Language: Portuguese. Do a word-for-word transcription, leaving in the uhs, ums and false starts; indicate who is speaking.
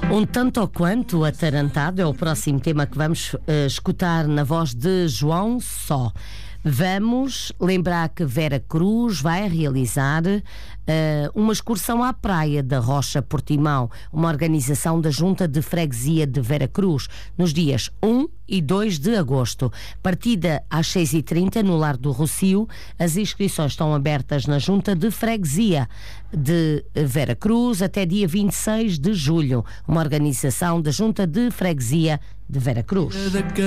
Speaker 1: Um tanto ou quanto atarantado é o próximo tema que vamos uh, escutar na voz de João Só. Vamos lembrar que Vera Cruz vai realizar uh, uma excursão à praia da Rocha Portimão, uma organização da Junta de Freguesia de Vera Cruz, nos dias um e dois de agosto. Partida às seis e trinta no Lar do Rocio. As inscrições estão abertas na Junta de Freguesia de Vera Cruz até dia vinte e seis de julho. Uma organização da Junta de Freguesia de Vera Cruz.